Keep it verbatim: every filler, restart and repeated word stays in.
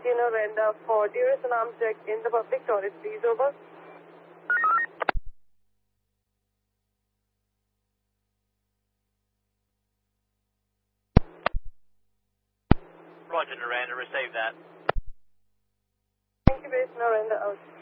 in Orenda for terrorist alarm check in the public toilet, please. Over. Roger, Noranda, receive that. Thank you, base Noranda out.